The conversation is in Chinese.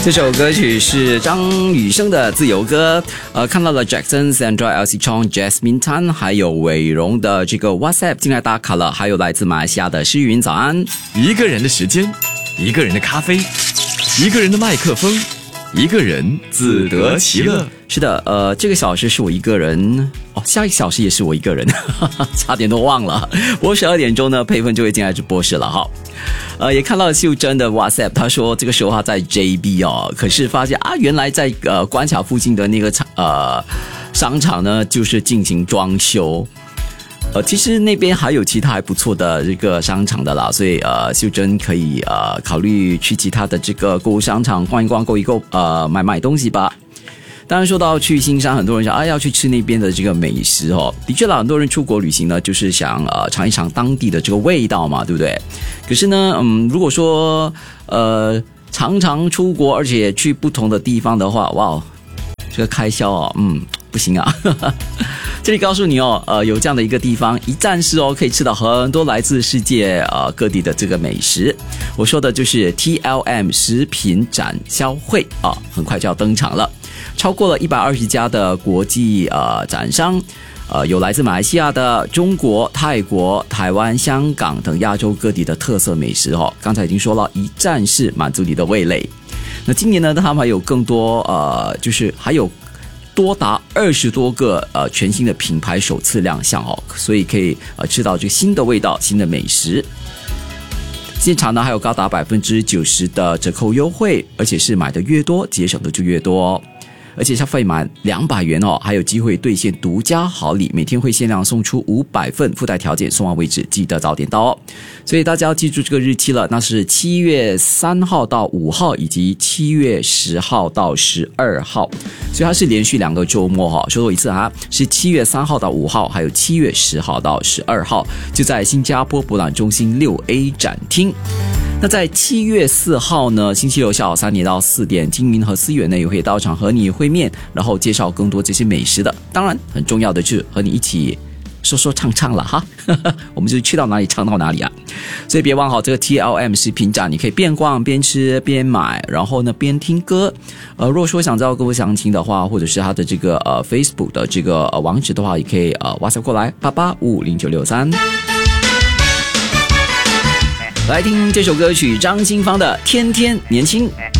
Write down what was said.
这首歌曲是张雨生的自由歌，看到了 Jackson、Sandra、Elsie Chong、Jasmine Tan 还有伟荣的这个 WhatsApp 进来打卡了，还有来自马来西亚的诗云早安。 一个人的时间，一个人的咖啡，一个人的麦克风，一个人自得其乐。 是的，这个小时是我一个人哦，下一个小时也是我一个人，差点都忘了。不过12点钟呢，佩芬就会进来直播室了哈。也看到秀珍的 WhatsApp， 他说这个时候他在 JB 哦，可是发现啊，原来在关卡附近的那个商场呢，就是进行装修。其实那边还有其他还不错的这个商场的啦，所以秀珍可以考虑去其他的这个购物商场逛一逛、购一购，买东西吧。当然说到去新山，很多人想要去吃那边的这个美食哦。的确啦，很多人出国旅行呢，就是想尝一尝当地的这个味道嘛，对不对？可是呢，如果说常常出国，而且去不同的地方的话，哇，这个开销哦，不行啊。这里告诉你哦，有这样的一个地方，一站式哦，可以吃到很多来自世界各地的这个美食。我说的就是 TLM 食品展销会啊，很快就要登场了。超过了120家的国际展商，有来自马来西亚的、中国、泰国、台湾、香港等亚洲各地的特色美食哦。刚才已经说了，一站式满足你的味蕾。那今年呢，他们还有更多就是还有多达20多个全新的品牌首次亮相哦，所以可以吃到这个新的味道、新的美食。现场呢还有高达90%的折扣优惠，而且是买的越多，节省的就越多哦。而且消费满200元哦，还有机会兑现独家好礼，每天会限量送出500份，附带条件，送完为止，记得早点到哦。所以大家要记住这个日期了，那是7月3号到5号，以及7月10号到12号，所以它是连续2个周末哈。说多一次啊，是7月3号到5号，还有7月10号到12号，就在新加坡博览中心6A 展厅。那在7月4号呢，星期六下午3点到4点，金明和思远呢也会到场和你会面，然后介绍更多这些美食的。当然，很重要的是和你一起说说唱了哈，我们就去到哪里唱到哪里啊！所以别忘好这个 TLM 食品展，你可以边逛边吃边买，然后呢边听歌。如果说想知道更多详情的话，或者是他的这个Facebook 的这个网址的话，也可以WhatsApp 过来88550963。来听这首歌曲，张清芳的《天天年轻》。